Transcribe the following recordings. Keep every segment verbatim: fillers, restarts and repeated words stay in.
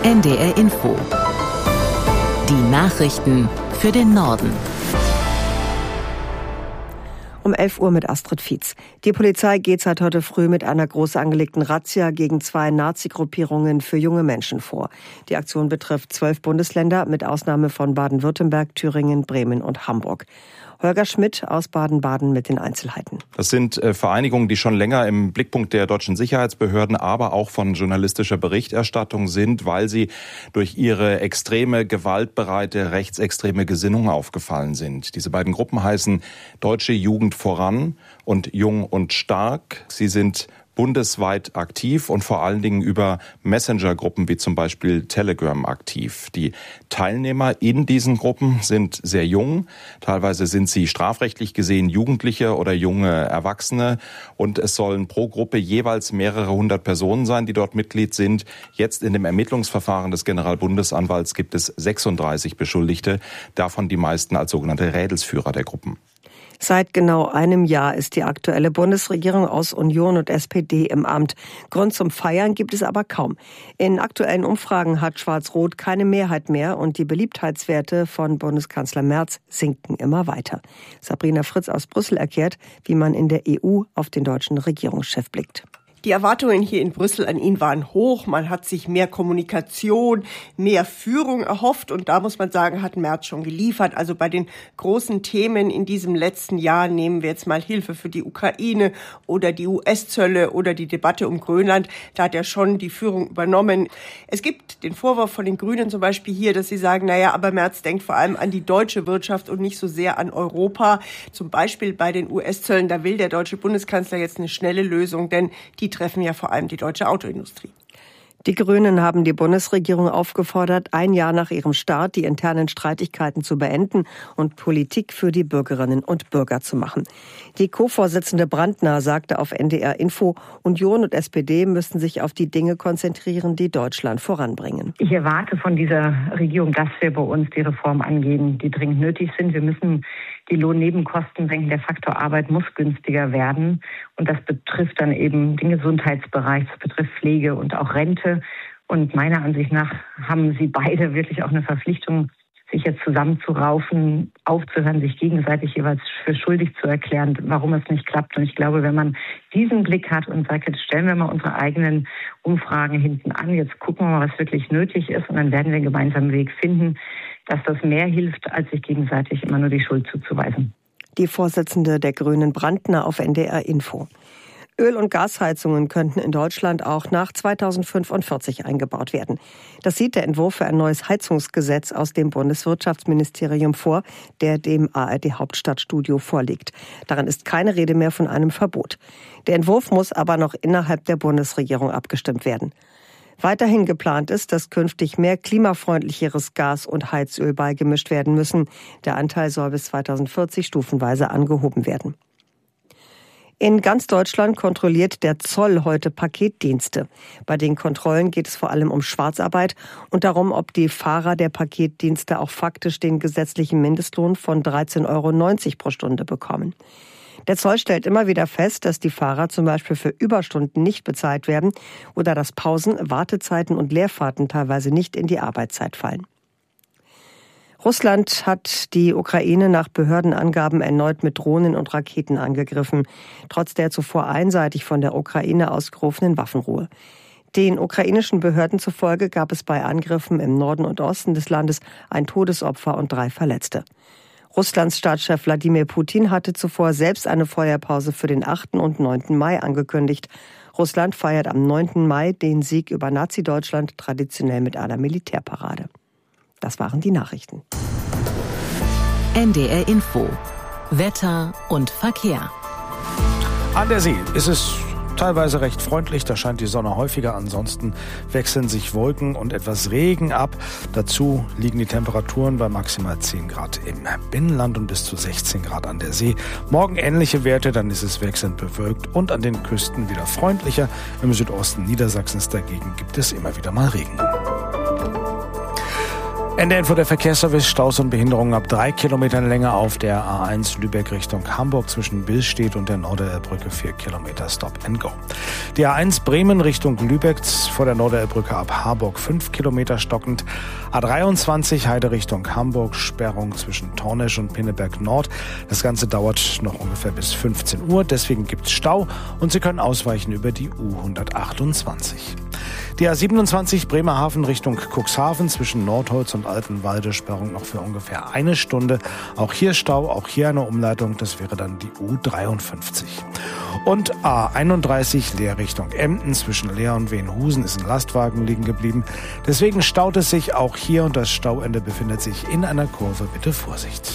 N D R Info. Die Nachrichten für den Norden. Um elf Uhr mit Astrid Fietz. Die Polizei geht seit heute früh mit einer groß angelegten Razzia gegen zwei Nazi-Gruppierungen für junge Menschen vor. Die Aktion betrifft zwölf Bundesländer mit Ausnahme von Baden-Württemberg, Thüringen, Bremen und Hamburg. Holger Schmidt aus Baden-Baden mit den Einzelheiten. Das sind äh, Vereinigungen, die schon länger im Blickpunkt der deutschen Sicherheitsbehörden, aber auch von journalistischer Berichterstattung sind, weil sie durch ihre extreme, gewaltbereite, rechtsextreme Gesinnung aufgefallen sind. Diese beiden Gruppen heißen Deutsche Jugend voran und Jung und Stark. Sie sind bundesweit aktiv und vor allen Dingen über Messenger-Gruppen wie zum Beispiel Telegram aktiv. Die Teilnehmer in diesen Gruppen sind sehr jung. Teilweise sind sie strafrechtlich gesehen Jugendliche oder junge Erwachsene. Und es sollen pro Gruppe jeweils mehrere hundert Personen sein, die dort Mitglied sind. Jetzt in dem Ermittlungsverfahren des Generalbundesanwalts gibt es sechsunddreißig Beschuldigte, davon die meisten als sogenannte Rädelsführer der Gruppen. Seit genau einem Jahr ist die aktuelle Bundesregierung aus Union und S P D im Amt. Grund zum Feiern gibt es aber kaum. In aktuellen Umfragen hat Schwarz-Rot keine Mehrheit mehr und die Beliebtheitswerte von Bundeskanzler Merz sinken immer weiter. Sabrina Fritz aus Brüssel erklärt, wie man in der E U auf den deutschen Regierungschef blickt. Die Erwartungen hier in Brüssel an ihn waren hoch. Man hat sich mehr Kommunikation, mehr Führung erhofft. Und da muss man sagen, hat Merz schon geliefert. Also bei den großen Themen in diesem letzten Jahr, nehmen wir jetzt mal Hilfe für die Ukraine oder die U S-Zölle oder die Debatte um Grönland, da hat er schon die Führung übernommen. Es gibt den Vorwurf von den Grünen zum Beispiel hier, dass sie sagen, naja, aber Merz denkt vor allem an die deutsche Wirtschaft und nicht so sehr an Europa. Zum Beispiel bei den U S-Zöllen, da will der deutsche Bundeskanzler jetzt eine schnelle Lösung, denn die treffen ja vor allem die deutsche Autoindustrie. Die Grünen haben die Bundesregierung aufgefordert, ein Jahr nach ihrem Start die internen Streitigkeiten zu beenden und Politik für die Bürgerinnen und Bürger zu machen. Die Co-Vorsitzende Brandner sagte auf N D R Info, Union und S P D müssten sich auf die Dinge konzentrieren, die Deutschland voranbringen. Ich erwarte von dieser Regierung, dass wir bei uns die Reformen angehen, die dringend nötig sind. Wir müssen die Lohnnebenkosten senken. Der Faktor Arbeit muss günstiger werden. Und das betrifft dann eben den Gesundheitsbereich, das betrifft Pflege und auch Rente. Und meiner Ansicht nach haben sie beide wirklich auch eine Verpflichtung, sich jetzt zusammenzuraufen, aufzuhören, sich gegenseitig jeweils für schuldig zu erklären, warum es nicht klappt. Und ich glaube, wenn man diesen Blick hat und sagt, jetzt stellen wir mal unsere eigenen Umfragen hinten an, jetzt gucken wir mal, was wirklich nötig ist, und dann werden wir einen gemeinsamen Weg finden, dass das mehr hilft, als sich gegenseitig immer nur die Schuld zuzuweisen. Die Vorsitzende der Grünen Brandner auf N D R Info. Öl- und Gasheizungen könnten in Deutschland auch nach zweitausendfünfundvierzig eingebaut werden. Das sieht der Entwurf für ein neues Heizungsgesetz aus dem Bundeswirtschaftsministerium vor, der dem A R D-Hauptstadtstudio vorliegt. Daran ist keine Rede mehr von einem Verbot. Der Entwurf muss aber noch innerhalb der Bundesregierung abgestimmt werden. Weiterhin geplant ist, dass künftig mehr klimafreundlicheres Gas und Heizöl beigemischt werden müssen. Der Anteil soll bis zweitausendvierzig stufenweise angehoben werden. In ganz Deutschland kontrolliert der Zoll heute Paketdienste. Bei den Kontrollen geht es vor allem um Schwarzarbeit und darum, ob die Fahrer der Paketdienste auch faktisch den gesetzlichen Mindestlohn von dreizehn Euro neunzig pro Stunde bekommen. Der Zoll stellt immer wieder fest, dass die Fahrer zum Beispiel für Überstunden nicht bezahlt werden oder dass Pausen, Wartezeiten und Leerfahrten teilweise nicht in die Arbeitszeit fallen. Russland hat die Ukraine nach Behördenangaben erneut mit Drohnen und Raketen angegriffen, trotz der zuvor einseitig von der Ukraine ausgerufenen Waffenruhe. Den ukrainischen Behörden zufolge gab es bei Angriffen im Norden und Osten des Landes ein Todesopfer und drei Verletzte. Russlands Staatschef Wladimir Putin hatte zuvor selbst eine Feuerpause für den achten und neunten Mai angekündigt. Russland feiert am neunten Mai den Sieg über Nazi-Deutschland traditionell mit einer Militärparade. Das waren die Nachrichten. N D R Info. Wetter und Verkehr. An der See ist es teilweise recht freundlich, da scheint die Sonne häufiger. Ansonsten wechseln sich Wolken und etwas Regen ab. Dazu liegen die Temperaturen bei maximal zehn Grad im Binnenland und bis zu sechzehn Grad an der See. Morgen ähnliche Werte, dann ist es wechselnd bewölkt und an den Küsten wieder freundlicher. Im Südosten Niedersachsens dagegen gibt es immer wieder mal Regen. N D R Info, der Verkehrsservice, Staus und Behinderungen ab drei Kilometern Länge auf der A eins Lübeck Richtung Hamburg zwischen Billstedt und der Norderbrücke vier Kilometer Stop and Go. Die A eins Bremen Richtung Lübeck vor der Norderbrücke ab Harburg fünf Kilometer stockend. A dreiundzwanzig Heide Richtung Hamburg, Sperrung zwischen Tornesch und Pinneberg Nord. Das Ganze dauert noch ungefähr bis fünfzehn Uhr, deswegen gibt's Stau und Sie können ausweichen über die U hundertachtundzwanzig. Die A siebenundzwanzig Bremerhaven Richtung Cuxhaven zwischen Nordholz und Altenwalde, Sperrung noch für ungefähr eine Stunde. Auch hier Stau, auch hier eine Umleitung, das wäre dann die U dreiundfünfzig. Und A einunddreißig Leer Richtung Emden zwischen Leer und Wenhusen ist ein Lastwagen liegen geblieben. Deswegen staut es sich auch hier und das Stauende befindet sich in einer Kurve. Bitte Vorsicht.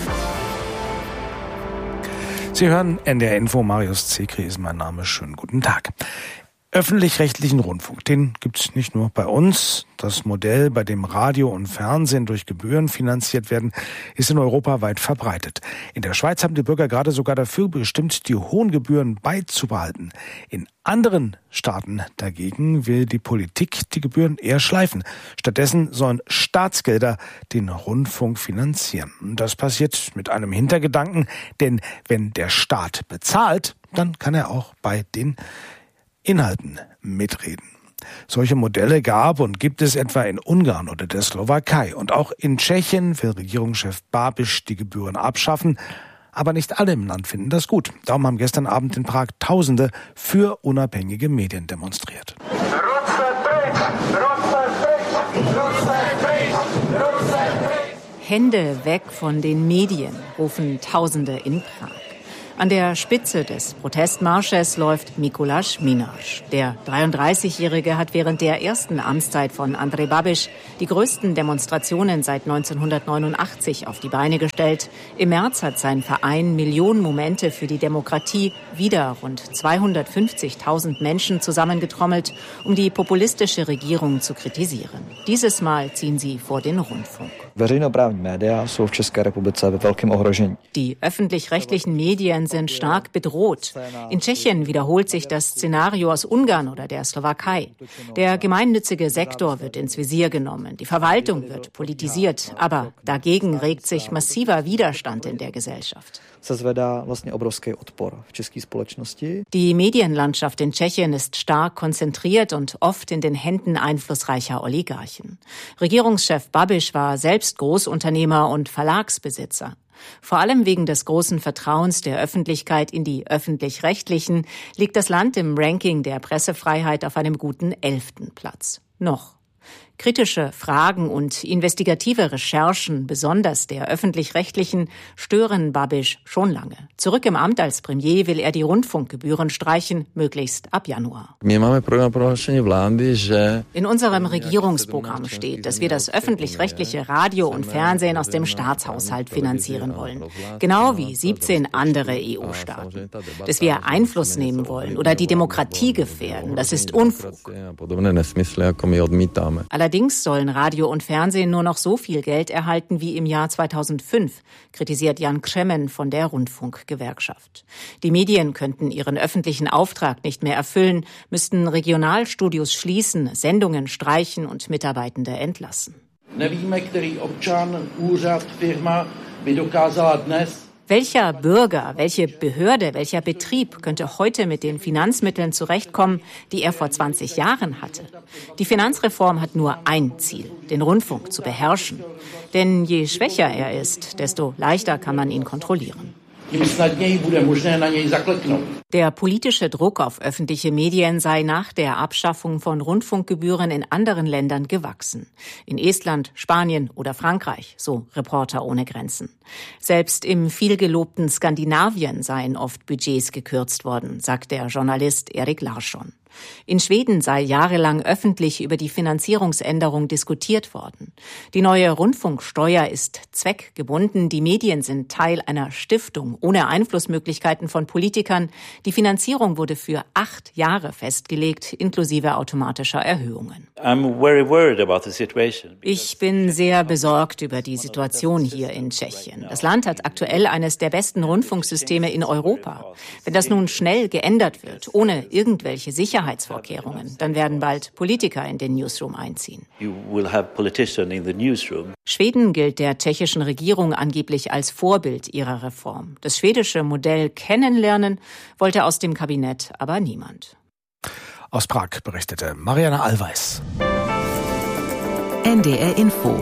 Sie hören N D R Info, Marius Zekri ist mein Name. Schönen guten Tag. Öffentlich-rechtlichen Rundfunk, den gibt's nicht nur bei uns. Das Modell, bei dem Radio und Fernsehen durch Gebühren finanziert werden, ist in Europa weit verbreitet. In der Schweiz haben die Bürger gerade sogar dafür bestimmt, die hohen Gebühren beizubehalten. In anderen Staaten dagegen will die Politik die Gebühren eher schleifen. Stattdessen sollen Staatsgelder den Rundfunk finanzieren. Das passiert mit einem Hintergedanken, denn wenn der Staat bezahlt, dann kann er auch bei den Inhalten mitreden. Solche Modelle gab und gibt es etwa in Ungarn oder der Slowakei. Und auch in Tschechien will Regierungschef Babiš die Gebühren abschaffen. Aber nicht alle im Land finden das gut. Darum haben gestern Abend in Prag Tausende für unabhängige Medien demonstriert. Hände weg von den Medien, rufen Tausende in Prag. An der Spitze des Protestmarsches läuft Mikuláš Minář. Der dreiunddreißigjährige hat während der ersten Amtszeit von Andrej Babiš die größten Demonstrationen seit neunzehnhundertneunundachtzig auf die Beine gestellt. Im März hat sein Verein Millionen Momente für die Demokratie wieder rund zweihundertfünfzigtausend Menschen zusammengetrommelt, um die populistische Regierung zu kritisieren. Dieses Mal ziehen sie vor den Rundfunk. Die öffentlich-rechtlichen Medien sind stark bedroht. In Tschechien wiederholt sich das Szenario aus Ungarn oder der Slowakei. Der gemeinnützige Sektor wird ins Visier genommen, die Verwaltung wird politisiert, aber dagegen regt sich massiver Widerstand in der Gesellschaft. Die Medienlandschaft in Tschechien ist stark konzentriert und oft in den Händen einflussreicher Oligarchen. Regierungschef Babiš war selbst Großunternehmer und Verlagsbesitzer. Vor allem wegen des großen Vertrauens der Öffentlichkeit in die Öffentlich-Rechtlichen liegt das Land im Ranking der Pressefreiheit auf einem guten elften Platz. Noch. Kritische Fragen und investigative Recherchen, besonders der Öffentlich-Rechtlichen, stören Babiš schon lange. Zurück im Amt als Premier will er die Rundfunkgebühren streichen, möglichst ab Januar. In unserem Regierungsprogramm steht, dass wir das öffentlich-rechtliche Radio und Fernsehen aus dem Staatshaushalt finanzieren wollen. Genau wie siebzehn andere E U-Staaten. Dass wir Einfluss nehmen wollen oder die Demokratie gefährden, das ist Unfug. Allerdings sollen Radio und Fernsehen nur noch so viel Geld erhalten wie im Jahr zweitausendfünf, kritisiert Jan Křemen von der Rundfunkgewerkschaft. Die Medien könnten ihren öffentlichen Auftrag nicht mehr erfüllen, müssten Regionalstudios schließen, Sendungen streichen und Mitarbeitende entlassen. Nevíme, který občan, úřad, firma by dokázala dnes Welcher Bürger, welche Behörde, welcher Betrieb könnte heute mit den Finanzmitteln zurechtkommen, die er vor zwanzig Jahren hatte? Die Finanzreform hat nur ein Ziel, den Rundfunk zu beherrschen. Denn je schwächer er ist, desto leichter kann man ihn kontrollieren. Der politische Druck auf öffentliche Medien sei nach der Abschaffung von Rundfunkgebühren in anderen Ländern gewachsen. In Estland, Spanien oder Frankreich, so Reporter ohne Grenzen. Selbst im vielgelobten Skandinavien seien oft Budgets gekürzt worden, sagt der Journalist Erik Larsson. In Schweden sei jahrelang öffentlich über die Finanzierungsänderung diskutiert worden. Die neue Rundfunksteuer ist zweckgebunden. Die Medien sind Teil einer Stiftung ohne Einflussmöglichkeiten von Politikern. Die Finanzierung wurde für acht Jahre festgelegt, inklusive automatischer Erhöhungen. Ich bin sehr besorgt über die Situation hier in Tschechien. Das Land hat aktuell eines der besten Rundfunksysteme in Europa. Wenn das nun schnell geändert wird, ohne irgendwelche Sicherheit, Sicherheitsvorkehrungen. Dann werden bald Politiker in den Newsroom einziehen. You will have politicians in the newsroom. Schweden gilt der tschechischen Regierung angeblich als Vorbild ihrer Reform. Das schwedische Modell kennenlernen wollte aus dem Kabinett aber niemand. Aus Prag berichtete Marianne Allweis. N D R Info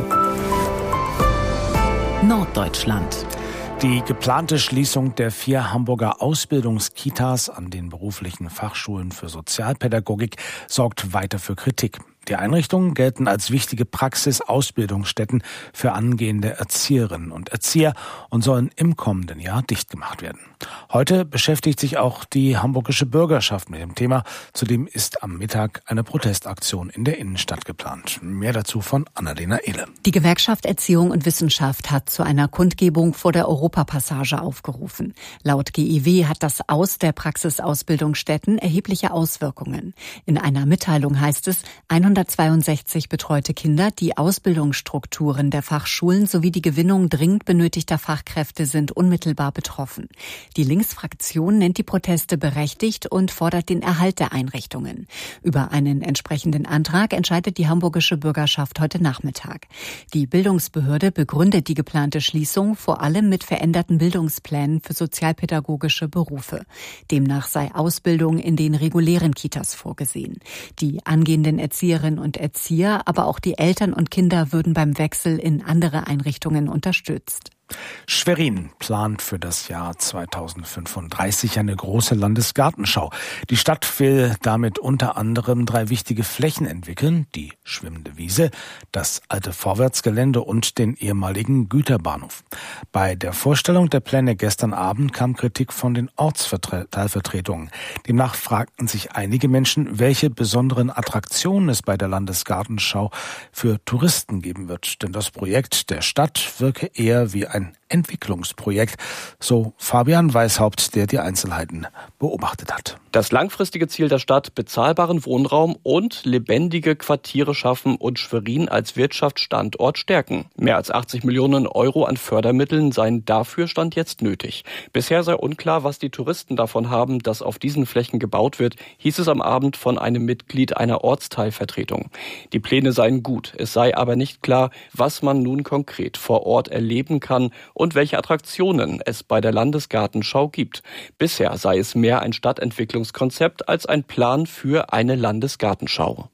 Norddeutschland. Die geplante Schließung der vier Hamburger Ausbildungskitas an den beruflichen Fachschulen für Sozialpädagogik sorgt weiter für Kritik. Die Einrichtungen gelten als wichtige Praxis-Ausbildungsstätten für angehende Erzieherinnen und Erzieher und sollen im kommenden Jahr dicht gemacht werden. Heute beschäftigt sich auch die hamburgische Bürgerschaft mit dem Thema. Zudem ist am Mittag eine Protestaktion in der Innenstadt geplant. Mehr dazu von Annalena Ehle. Die Gewerkschaft Erziehung und Wissenschaft hat zu einer Kundgebung vor der Europapassage aufgerufen. Laut G I W hat das Aus der Praxisausbildungsstätten erhebliche Auswirkungen. In einer Mitteilung heißt es, hundertzweiundsechzig betreute Kinder, die Ausbildungsstrukturen der Fachschulen sowie die Gewinnung dringend benötigter Fachkräfte sind unmittelbar betroffen. Die Linksfraktion nennt die Proteste berechtigt und fordert den Erhalt der Einrichtungen. Über einen entsprechenden Antrag entscheidet die hamburgische Bürgerschaft heute Nachmittag. Die Bildungsbehörde begründet die geplante Schließung vor allem mit veränderten Bildungsplänen für sozialpädagogische Berufe. Demnach sei Ausbildung in den regulären Kitas vorgesehen. Die angehenden Erzieherinnen und Erzieher, aber auch die Eltern und Kinder würden beim Wechsel in andere Einrichtungen unterstützt. Schwerin plant für das Jahr zweitausendfünfunddreißig eine große Landesgartenschau. Die Stadt will damit unter anderem drei wichtige Flächen entwickeln: die schwimmende Wiese, das alte Vorwärtsgelände und den ehemaligen Güterbahnhof. Bei der Vorstellung der Pläne gestern Abend kam Kritik von den Ortsteilvertretungen. Demnach fragten sich einige Menschen, welche besonderen Attraktionen es bei der Landesgartenschau für Touristen geben wird. Denn das Projekt der Stadt wirke eher wie ein Ein Entwicklungsprojekt, so Fabian Weishaupt, der die Einzelheiten beobachtet hat. Das langfristige Ziel der Stadt: bezahlbaren Wohnraum und lebendige Quartiere schaffen und Schwerin als Wirtschaftsstandort stärken. Mehr als achtzig Millionen Euro an Fördermitteln seien dafür Stand jetzt nötig. Bisher sei unklar, was die Touristen davon haben, dass auf diesen Flächen gebaut wird, hieß es am Abend von einem Mitglied einer Ortsteilvertretung. Die Pläne seien gut, es sei aber nicht klar, was man nun konkret vor Ort erleben kann und welche Attraktionen es bei der Landesgartenschau gibt. Bisher sei es mehr ein Stadtentwicklungskonzept als ein Plan für eine Landesgartenschau.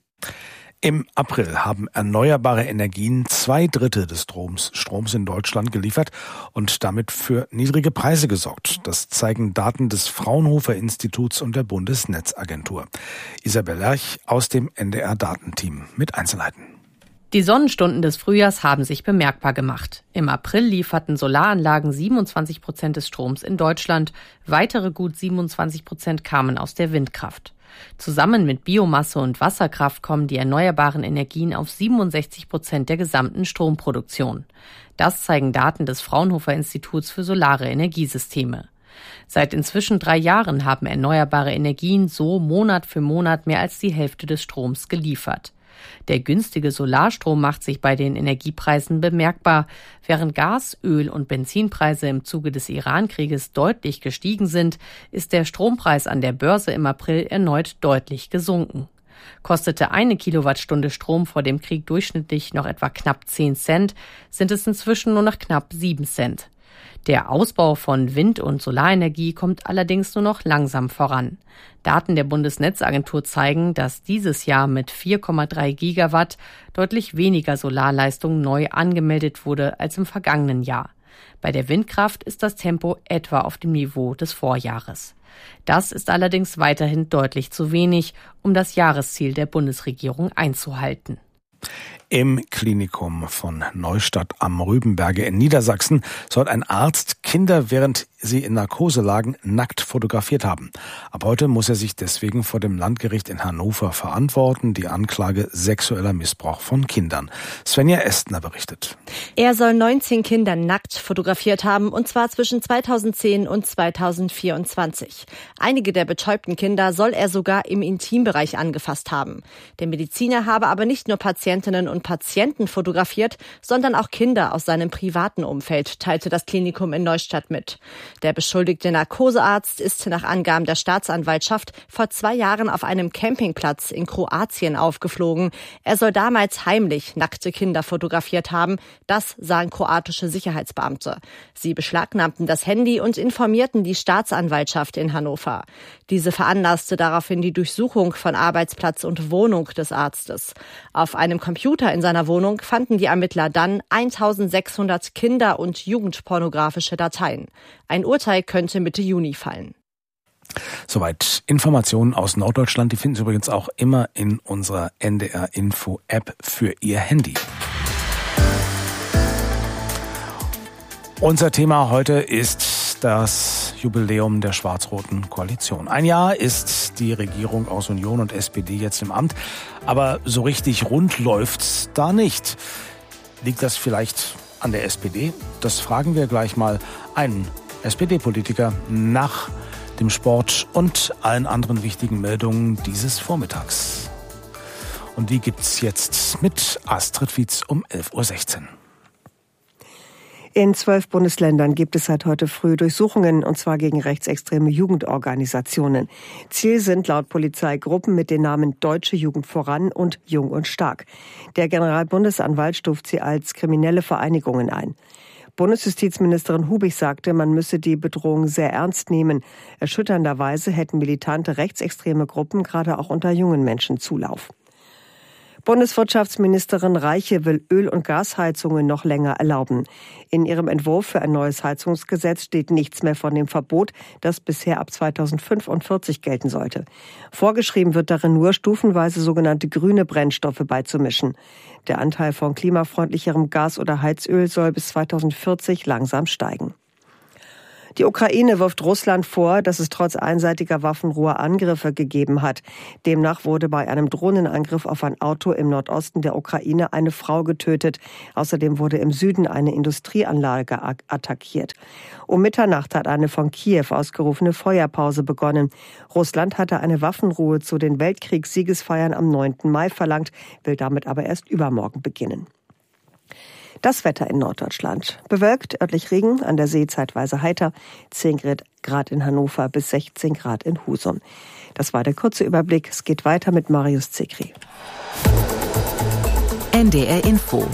Im April haben erneuerbare Energien zwei Drittel des Stroms, Stroms in Deutschland geliefert und damit für niedrige Preise gesorgt. Das zeigen Daten des Fraunhofer Instituts und der Bundesnetzagentur. Isabel Lerch aus dem N D R-Datenteam mit Einzelheiten. Die Sonnenstunden des Frühjahrs haben sich bemerkbar gemacht. Im April lieferten Solaranlagen siebenundzwanzig Prozent des Stroms in Deutschland. Weitere gut siebenundzwanzig Prozent kamen aus der Windkraft. Zusammen mit Biomasse und Wasserkraft kommen die erneuerbaren Energien auf siebenundsechzig Prozent der gesamten Stromproduktion. Das zeigen Daten des Fraunhofer Instituts für solare Energiesysteme. Seit inzwischen drei Jahren haben erneuerbare Energien so Monat für Monat mehr als die Hälfte des Stroms geliefert. Der günstige Solarstrom macht sich bei den Energiepreisen bemerkbar. Während Gas-, Öl- und Benzinpreise im Zuge des Iran-Krieges deutlich gestiegen sind, ist der Strompreis an der Börse im April erneut deutlich gesunken. Kostete eine Kilowattstunde Strom vor dem Krieg durchschnittlich noch etwa knapp zehn Cent, sind es inzwischen nur noch knapp sieben Cent. Der Ausbau von Wind- und Solarenergie kommt allerdings nur noch langsam voran. Daten der Bundesnetzagentur zeigen, dass dieses Jahr mit vier Komma drei Gigawatt deutlich weniger Solarleistung neu angemeldet wurde als im vergangenen Jahr. Bei der Windkraft ist das Tempo etwa auf dem Niveau des Vorjahres. Das ist allerdings weiterhin deutlich zu wenig, um das Jahresziel der Bundesregierung einzuhalten. Im Klinikum von Neustadt am Rübenberge in Niedersachsen soll ein Arzt Kinder, während sie in Narkose lagen, nackt fotografiert haben. Ab heute muss er sich deswegen vor dem Landgericht in Hannover verantworten. Die Anklage: sexueller Missbrauch von Kindern. Svenja Estner berichtet. Er soll neunzehn Kinder nackt fotografiert haben, und zwar zwischen zweitausendzehn und zweitausendvierundzwanzig. Einige der betäubten Kinder soll er sogar im Intimbereich angefasst haben. Der Mediziner habe aber nicht nur Patientinnen und Patienten fotografiert, sondern auch Kinder aus seinem privaten Umfeld, teilte das Klinikum in Neustadt mit. Der beschuldigte Narkosearzt ist nach Angaben der Staatsanwaltschaft vor zwei Jahren auf einem Campingplatz in Kroatien aufgeflogen. Er soll damals heimlich nackte Kinder fotografiert haben. Das sahen kroatische Sicherheitsbeamte. Sie beschlagnahmten das Handy und informierten die Staatsanwaltschaft in Hannover. Diese veranlasste daraufhin die Durchsuchung von Arbeitsplatz und Wohnung des Arztes. Auf einem Computer in seiner Wohnung fanden die Ermittler dann eintausendsechshundert Kinder- und jugendpornografische Dateien. Ein Urteil könnte Mitte Juni fallen. Soweit Informationen aus Norddeutschland. Die finden Sie übrigens auch immer in unserer N D R Info App für Ihr Handy. Unser Thema heute ist das Jubiläum der schwarz-roten Koalition. Ein Jahr ist die Regierung aus Union und S P D jetzt im Amt, aber so richtig rund läuft's da nicht. Liegt das vielleicht an der S P D? Das fragen wir gleich mal einen S P D-Politiker nach dem Sport und allen anderen wichtigen Meldungen dieses Vormittags. Und die gibt's jetzt mit Astrid Wietz um elf Uhr sechzehn. In zwölf Bundesländern gibt es seit heute früh Durchsuchungen, und zwar gegen rechtsextreme Jugendorganisationen. Ziel sind laut Polizei Gruppen mit den Namen Deutsche Jugend voran und Jung und Stark. Der Generalbundesanwalt stuft sie als kriminelle Vereinigungen ein. Bundesjustizministerin Hubig sagte, man müsse die Bedrohung sehr ernst nehmen. Erschütternderweise hätten militante rechtsextreme Gruppen gerade auch unter jungen Menschen Zulauf. Bundeswirtschaftsministerin Reiche will Öl- und Gasheizungen noch länger erlauben. In ihrem Entwurf für ein neues Heizungsgesetz steht nichts mehr von dem Verbot, das bisher ab zweitausendfünfundvierzig gelten sollte. Vorgeschrieben wird darin nur, stufenweise sogenannte grüne Brennstoffe beizumischen. Der Anteil von klimafreundlicherem Gas oder Heizöl soll bis zweitausendvierzig langsam steigen. Die Ukraine wirft Russland vor, dass es trotz einseitiger Waffenruhe Angriffe gegeben hat. Demnach wurde bei einem Drohnenangriff auf ein Auto im Nordosten der Ukraine eine Frau getötet. Außerdem wurde im Süden eine Industrieanlage attackiert. Um Mitternacht hat eine von Kiew ausgerufene Feuerpause begonnen. Russland hatte eine Waffenruhe zu den Weltkriegssiegesfeiern am neunten Mai verlangt, will damit aber erst übermorgen beginnen. Das Wetter in Norddeutschland. Bewölkt, örtlich Regen, an der See zeitweise heiter, zehn Grad in Hannover bis sechzehn Grad in Husum. Das war der kurze Überblick. Es geht weiter mit Marius Zekri. N D R Info.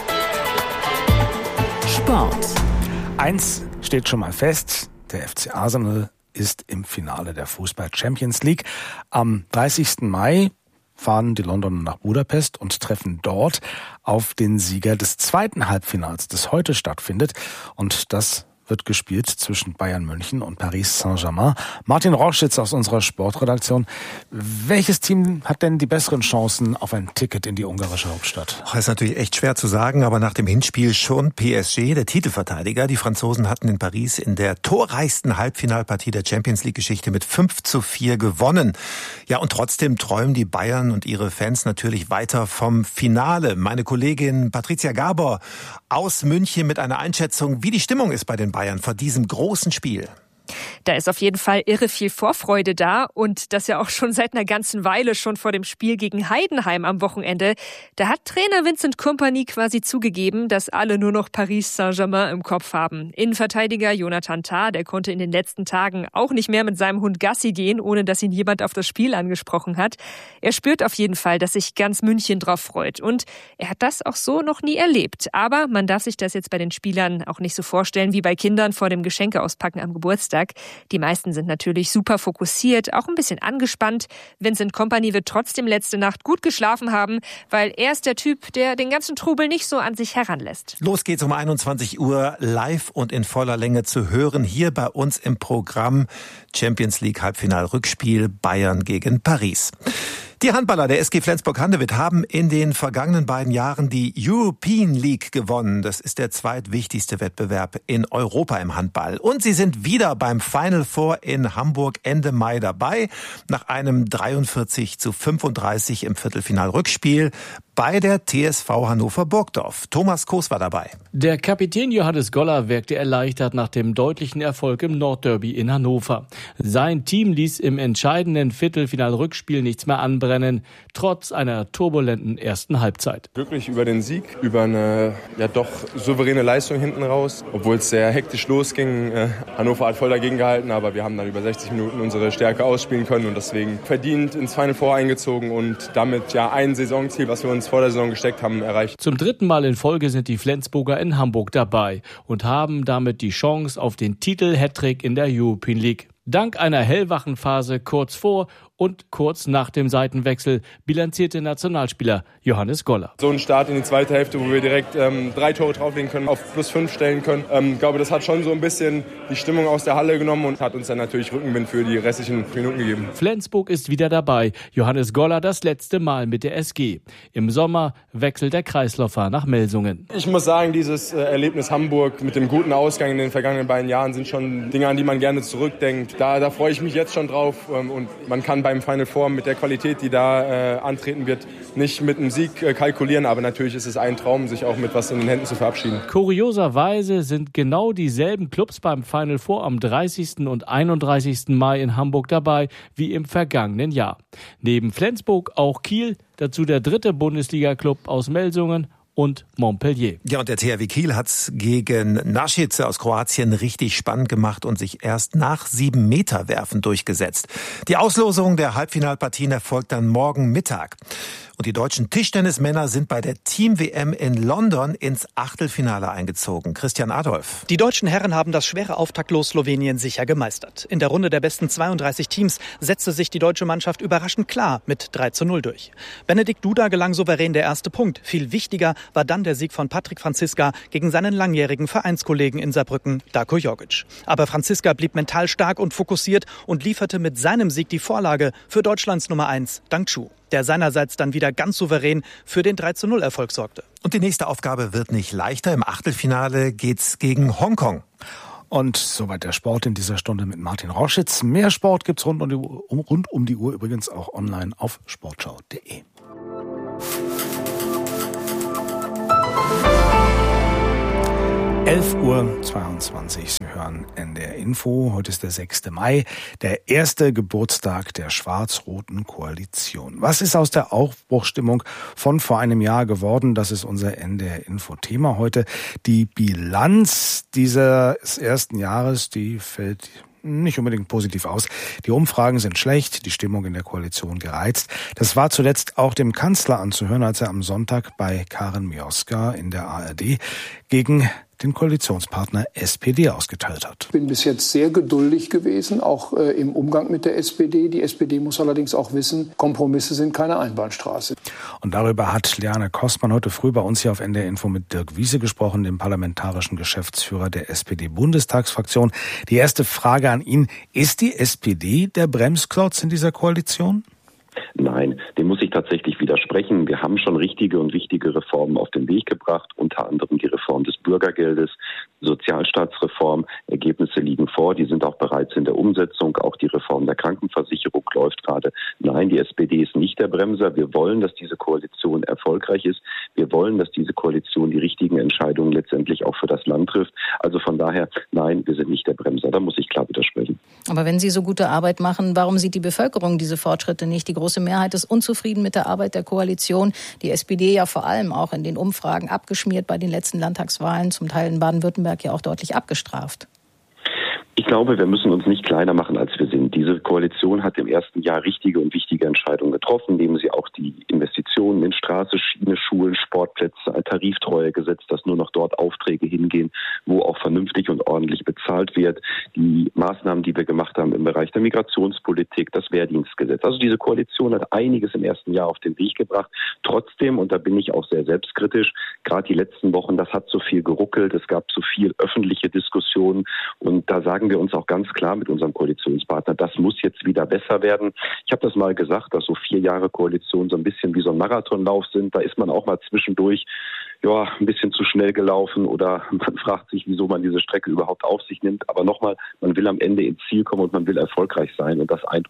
Sport. Eins steht schon mal fest, der F C Arsenal ist im Finale der Fußball Champions League. Am dreißigsten Mai fahren die Londoner nach Budapest und treffen dort auf den Sieger des zweiten Halbfinals, das heute stattfindet. Und das wird gespielt zwischen Bayern München und Paris Saint-Germain. Martin Rauschitz aus unserer Sportredaktion. Welches Team hat denn die besseren Chancen auf ein Ticket in die ungarische Hauptstadt? Das ist natürlich echt schwer zu sagen, aber nach dem Hinspiel schon P S G, der Titelverteidiger. Die Franzosen hatten in Paris in der torreichsten Halbfinalpartie der Champions-League-Geschichte mit fünf zu vier gewonnen. Ja, und trotzdem träumen die Bayern und ihre Fans natürlich weiter vom Finale. Meine Kollegin Patricia Gabor aus München mit einer Einschätzung, wie die Stimmung ist bei den Bayern vor diesem großen Spiel. Da ist auf jeden Fall irre viel Vorfreude da und das ja auch schon seit einer ganzen Weile, schon vor dem Spiel gegen Heidenheim am Wochenende. Da hat Trainer Vincent Kompany quasi zugegeben, dass alle nur noch Paris Saint-Germain im Kopf haben. Innenverteidiger Jonathan Tah, der konnte in den letzten Tagen auch nicht mehr mit seinem Hund Gassi gehen, ohne dass ihn jemand auf das Spiel angesprochen hat. Er spürt auf jeden Fall, dass sich ganz München drauf freut und er hat das auch so noch nie erlebt. Aber man darf sich das jetzt bei den Spielern auch nicht so vorstellen wie bei Kindern vor dem Geschenkeauspacken am Geburtstag. Die meisten sind natürlich super fokussiert, auch ein bisschen angespannt. Vincent Kompany wird trotzdem letzte Nacht gut geschlafen haben, weil er ist der Typ, der den ganzen Trubel nicht so an sich heranlässt. Los geht's um einundzwanzig Uhr, live und in voller Länge zu hören, hier bei uns im Programm Champions League Halbfinal-Rückspiel Bayern gegen Paris. Die Handballer der S G Flensburg-Handewitt haben in den vergangenen beiden Jahren die European League gewonnen. Das ist der zweitwichtigste Wettbewerb in Europa im Handball. Und sie sind wieder beim Final Four in Hamburg Ende Mai dabei. Nach einem dreiundvierzig zu fünfunddreißig im Viertelfinal-Rückspiel bei der T S V Hannover Burgdorf. Thomas Koos war dabei. Der Kapitän Johannes Goller wirkte erleichtert nach dem deutlichen Erfolg im Nordderby in Hannover. Sein Team ließ im entscheidenden Viertelfinal-Rückspiel nichts mehr anbrennen, trotz einer turbulenten ersten Halbzeit. Glücklich über den Sieg, über eine ja doch souveräne Leistung hinten raus. Obwohl es sehr hektisch losging. Äh, Hannover hat voll dagegen gehalten, aber wir haben dann über sechzig Minuten unsere Stärke ausspielen können und deswegen verdient ins Final Four eingezogen und damit ja ein Saisonziel, was wir uns vor der Saison gesteckt haben, erreicht. Zum dritten Mal in Folge sind die Flensburger in Hamburg dabei und haben damit die Chance auf den Titel-Hattrick in der European League. Dank einer hellwachen Phase kurz vor und kurz nach dem Seitenwechsel bilanzierte Nationalspieler Johannes Goller. So ein Start in die zweite Hälfte, wo wir direkt ähm, drei Tore drauflegen können, auf plus fünf stellen können. Ich ähm, glaube, das hat schon so ein bisschen die Stimmung aus der Halle genommen und hat uns dann natürlich Rückenwind für die restlichen Minuten gegeben. Flensburg ist wieder dabei. Johannes Goller das letzte Mal mit der S G. Im Sommer wechselt der Kreisläufer nach Melsungen. Ich muss sagen, dieses äh, Erlebnis Hamburg mit dem guten Ausgang in den vergangenen beiden Jahren sind schon Dinge, an die man gerne zurückdenkt. Da, da freue ich mich jetzt schon drauf ähm, und man kann beim Final Four mit der Qualität, die da äh, antreten wird, nicht mit einem Sieg äh, kalkulieren, aber natürlich ist es ein Traum, sich auch mit was in den Händen zu verabschieden. Kurioserweise sind genau dieselben Clubs beim Final Four am dreißigsten und einunddreißigsten Mai in Hamburg dabei wie im vergangenen Jahr. Neben Flensburg auch Kiel, dazu der dritte Bundesliga-Club aus Melsungen und Montpellier. Ja, und der T H W Kiel hat's gegen Nasice aus Kroatien richtig spannend gemacht und sich erst nach sieben Meter Werfen durchgesetzt. Die Auslosung der Halbfinalpartien erfolgt dann morgen Mittag. Und die deutschen Tischtennismänner sind bei der Team-W M in London ins Achtelfinale eingezogen. Christian Adolf. Die deutschen Herren haben das schwere Auftaktlos Slowenien sicher gemeistert. In der Runde der besten zweiunddreißig Teams setzte sich die deutsche Mannschaft überraschend klar mit drei zu null durch. Benedikt Duda gelang souverän der erste Punkt. Viel wichtiger war dann der Sieg von Patrick Franziska gegen seinen langjährigen Vereinskollegen in Saarbrücken, Darko Jogic. Aber Franziska blieb mental stark und fokussiert und lieferte mit seinem Sieg die Vorlage für Deutschlands Nummer eins, Dang Chu, der seinerseits dann wieder ganz souverän für den drei zu null Erfolg sorgte. Und die nächste Aufgabe wird nicht leichter. Im Achtelfinale geht's gegen Hongkong. Und soweit der Sport in dieser Stunde mit Martin Rauschitz. Mehr Sport gibt's rund um die Uhr, rund um die Uhr übrigens auch online auf sportschau punkt de. elf Uhr zweiundzwanzig. Sie hören N D R Info. Heute ist der sechste Mai, der erste Geburtstag der schwarz-roten Koalition. Was ist aus der Aufbruchsstimmung von vor einem Jahr geworden? Das ist unser N D R Info-Thema heute. Die Bilanz dieses ersten Jahres, die fällt nicht unbedingt positiv aus. Die Umfragen sind schlecht, die Stimmung in der Koalition gereizt. Das war zuletzt auch dem Kanzler anzuhören, als er am Sonntag bei Karin Mioska in der A R D gegen den Koalitionspartner S P D ausgeteilt hat. Ich bin bis jetzt sehr geduldig gewesen, auch äh, im Umgang mit der S P D. Die S P D muss allerdings auch wissen, Kompromisse sind keine Einbahnstraße. Und darüber hat Liane Kostmann heute früh bei uns hier auf N D R Info mit Dirk Wiese gesprochen, dem parlamentarischen Geschäftsführer der S P D-Bundestagsfraktion. Die erste Frage an ihn: Ist die S P D der Bremsklotz in dieser Koalition? Nein, dem muss ich tatsächlich widersprechen. Wir haben schon richtige und wichtige Reformen auf den Weg gebracht, unter anderem die Reform des Bürgergeldes, Sozialstaatsreform. Ergebnisse liegen vor, die sind auch bereits in der Umsetzung. Auch die Reform der Krankenversicherung läuft gerade. Nein, die S P D ist nicht der Bremser. Wir wollen, dass diese Koalition erfolgreich ist. Wir wollen, dass diese Koalition die richtigen Entscheidungen letztendlich auch für das Land trifft. Also von daher, nein, wir sind nicht der Bremser. Da muss ich klar widersprechen. Aber wenn Sie so gute Arbeit machen, warum sieht die Bevölkerung diese Fortschritte nicht? Die große Mehrheit ist unzufrieden mit der Arbeit der Koalition. Die S P D ja vor allem auch in den Umfragen abgeschmiert bei den letzten Landtagswahlen, zum Teil in Baden-Württemberg ja auch deutlich abgestraft. Ich glaube, wir müssen uns nicht kleiner machen, als wir sind. Diese Koalition hat im ersten Jahr richtige und wichtige Entscheidungen getroffen, indem sie auch die Investitionen in Straße, Schiene, Schulen, Sportplätze, ein Tariftreuegesetz, dass nur noch dort Aufträge hingehen, wo auch vernünftig und ordentlich bezahlt wird. Die Maßnahmen, die wir gemacht haben im Bereich der Migrationspolitik, das Wehrdienstgesetz. Also diese Koalition hat einiges im ersten Jahr auf den Weg gebracht. Trotzdem, und da bin ich auch sehr selbstkritisch, gerade die letzten Wochen, das hat so viel geruckelt, es gab so viel öffentliche Diskussionen und da sagen wir uns auch ganz klar mit unserem Koalitionspartner, das muss jetzt wieder besser werden. Ich habe das mal gesagt, dass so vier Jahre Koalition so ein bisschen wie so ein Marathonlauf sind. Da ist man auch mal zwischendurch ja ein bisschen zu schnell gelaufen oder man fragt sich, wieso man diese Strecke überhaupt auf sich nimmt. Aber nochmal, man will am Ende ins Ziel kommen und man will erfolgreich sein und das eint uns.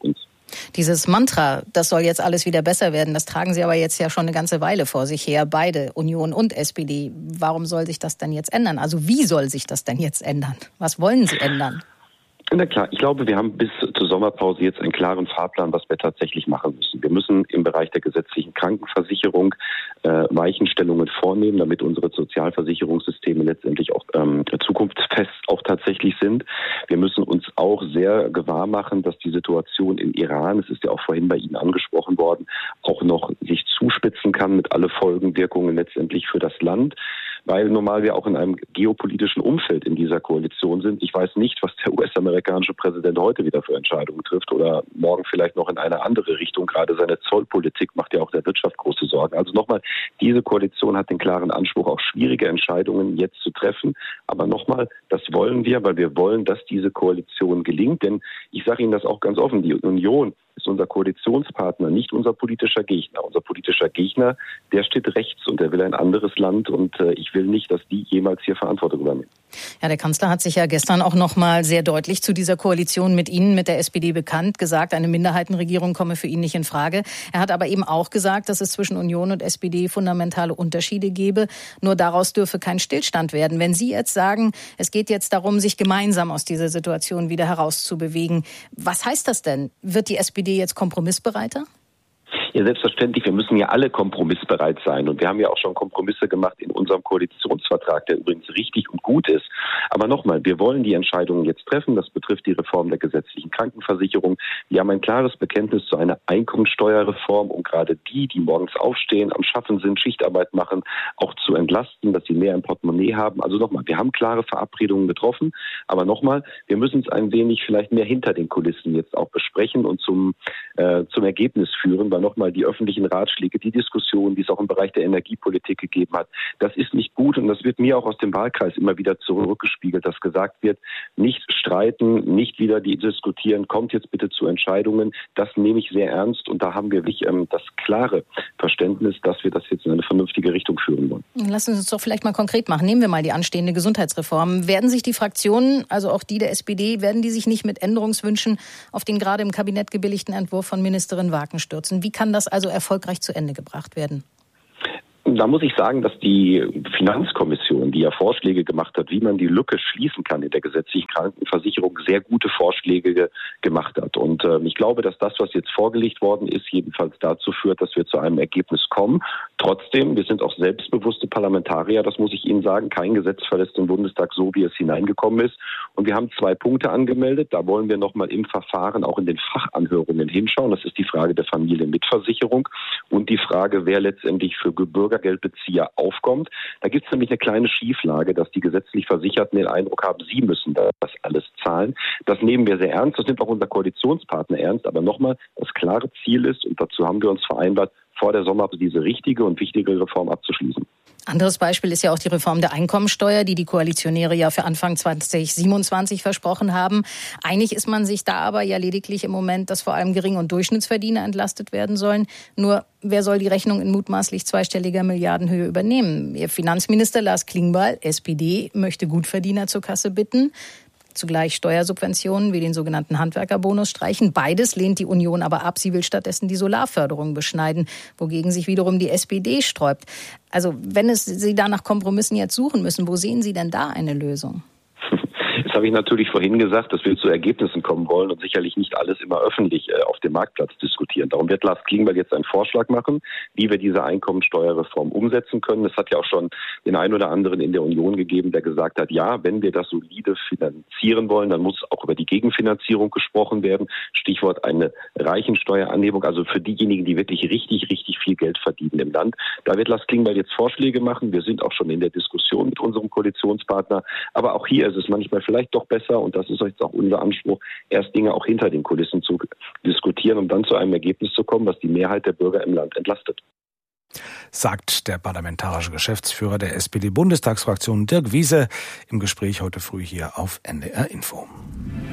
Dieses Mantra, das soll jetzt alles wieder besser werden, das tragen Sie aber jetzt ja schon eine ganze Weile vor sich her, beide, Union und S P D. Warum soll sich das denn jetzt ändern? Also wie soll sich das denn jetzt ändern? Was wollen Sie ändern? Na klar, ich glaube, wir haben bis zur Sommerpause jetzt einen klaren Fahrplan, was wir tatsächlich machen müssen. Wir müssen im Bereich der gesetzlichen Krankenversicherung äh, Weichenstellungen vornehmen, damit unsere Sozialversicherungssysteme letztendlich auch ähm, zukunftsfest auch tatsächlich sind. Wir müssen uns auch sehr gewahr machen, dass die Situation im Iran, es ist ja auch vorhin bei Ihnen angesprochen worden, auch noch sich zuspitzen kann mit alle Folgenwirkungen letztendlich für das Land. Weil normal wir auch in einem geopolitischen Umfeld in dieser Koalition sind. Ich weiß nicht, was der U S-amerikanische Präsident heute wieder für Entscheidungen trifft oder morgen vielleicht noch in eine andere Richtung. Gerade seine Zollpolitik macht ja auch der Wirtschaft große Sorgen. Also nochmal, diese Koalition hat den klaren Anspruch, auch schwierige Entscheidungen jetzt zu treffen. Aber nochmal, das wollen wir, weil wir wollen, dass diese Koalition gelingt. Denn ich sage Ihnen das auch ganz offen, die Union ist unser Koalitionspartner, nicht unser politischer Gegner. Unser politischer Gegner, der steht rechts und der will ein anderes Land und äh, ich will nicht, dass die jemals hier Verantwortung übernehmen. Ja, der Kanzler hat sich ja gestern auch noch mal sehr deutlich zu dieser Koalition mit Ihnen, mit der S P D bekannt, gesagt, eine Minderheitenregierung komme für ihn nicht in Frage. Er hat aber eben auch gesagt, dass es zwischen Union und S P D fundamentale Unterschiede gebe. Nur daraus dürfe kein Stillstand werden. Wenn Sie jetzt sagen, es geht jetzt darum, sich gemeinsam aus dieser Situation wieder herauszubewegen, was heißt das denn? Wird die S P D jetzt kompromissbereiter? Ja, selbstverständlich. Wir müssen ja alle kompromissbereit sein. Und wir haben ja auch schon Kompromisse gemacht in unserem Koalitionsvertrag, der übrigens richtig und gut ist. Aber nochmal, wir wollen die Entscheidungen jetzt treffen. Das betrifft die Reform der gesetzlichen Krankenversicherung. Wir haben ein klares Bekenntnis zu einer Einkommensteuerreform, um gerade die, die morgens aufstehen, am Schaffen sind, Schichtarbeit machen, auch zu entlasten, dass sie mehr im Portemonnaie haben. Also nochmal, wir haben klare Verabredungen getroffen. Aber nochmal, wir müssen es ein wenig vielleicht mehr hinter den Kulissen jetzt auch besprechen und zum, äh, zum Ergebnis führen, weil nochmal die öffentlichen Ratschläge, die Diskussion, die es auch im Bereich der Energiepolitik gegeben hat, das ist nicht gut und das wird mir auch aus dem Wahlkreis immer wieder zurückgespiegelt, dass gesagt wird, nicht streiten, nicht wieder die diskutieren, kommt jetzt bitte zu Entscheidungen. Das nehme ich sehr ernst und da haben wir wirklich ähm, das klare Verständnis, dass wir das jetzt in eine vernünftige Richtung führen wollen. Lassen Sie uns doch vielleicht mal konkret machen. Nehmen wir mal die anstehende Gesundheitsreform. Werden sich die Fraktionen, also auch die der S P D, werden die sich nicht mit Änderungswünschen auf den gerade im Kabinett gebilligten Entwurf von Ministerin Wagen stürzen? Wie kann das also erfolgreich zu Ende gebracht werden? Da muss ich sagen, dass die Finanzkommission, die ja Vorschläge gemacht hat, wie man die Lücke schließen kann in der gesetzlichen Krankenversicherung, sehr gute Vorschläge ge- gemacht hat. Und äh, ich glaube, dass das, was jetzt vorgelegt worden ist, jedenfalls dazu führt, dass wir zu einem Ergebnis kommen. Trotzdem, wir sind auch selbstbewusste Parlamentarier, das muss ich Ihnen sagen. Kein Gesetz verlässt den Bundestag so, wie es hineingekommen ist. Und wir haben zwei Punkte angemeldet. Da wollen wir nochmal im Verfahren auch in den Fachanhörungen hinschauen. Das ist die Frage der Familienmitversicherung und die Frage, wer letztendlich für Bürgergeldbezieher aufkommt. Da gibt es nämlich eine kleine Schieflage, dass die gesetzlich Versicherten den Eindruck haben, sie müssen das alles zahlen. Das nehmen wir sehr ernst. Das nimmt auch unser Koalitionspartner ernst. Aber nochmal, das klare Ziel ist, und dazu haben wir uns vereinbart, vor der Sommerpause diese richtige und wichtige Reform abzuschließen. Anderes Beispiel ist ja auch die Reform der Einkommensteuer, die die Koalitionäre ja für Anfang zwanzig siebenundzwanzig versprochen haben. Einig ist man sich da aber ja lediglich im Moment, dass vor allem Gering- und Durchschnittsverdiener entlastet werden sollen. Nur, wer soll die Rechnung in mutmaßlich zweistelliger Milliardenhöhe übernehmen? Ihr Finanzminister Lars Klingbeil, S P D, möchte Gutverdiener zur Kasse bitten. Zugleich Steuersubventionen wie den sogenannten Handwerkerbonus streichen. Beides lehnt die Union aber ab. Sie will stattdessen die Solarförderung beschneiden, wogegen sich wiederum die S P D sträubt. Also wenn es Sie da nach Kompromissen jetzt suchen müssen, wo sehen Sie denn da eine Lösung? Das habe ich natürlich vorhin gesagt, dass wir zu Ergebnissen kommen wollen und sicherlich nicht alles immer öffentlich äh, auf dem Marktplatz diskutieren. Darum wird Lars Klingbeil jetzt einen Vorschlag machen, wie wir diese Einkommensteuerreform umsetzen können. Es hat ja auch schon den einen oder anderen in der Union gegeben, der gesagt hat, ja, wenn wir das solide finanzieren wollen, dann muss auch über die Gegenfinanzierung gesprochen werden. Stichwort eine Reichensteueranhebung, also für diejenigen, die wirklich richtig, richtig viel Geld verdienen im Land. Da wird Lars Klingbeil jetzt Vorschläge machen. Wir sind auch schon in der Diskussion mit unserem Koalitionspartner. Aber auch hier ist es manchmal vielleicht doch besser, und das ist jetzt auch unser Anspruch, erst Dinge auch hinter den Kulissen zu diskutieren, um dann zu einem Ergebnis zu kommen, was die Mehrheit der Bürger im Land entlastet. Sagt der parlamentarische Geschäftsführer der S P D-Bundestagsfraktion Dirk Wiese im Gespräch heute früh hier auf N D R Info.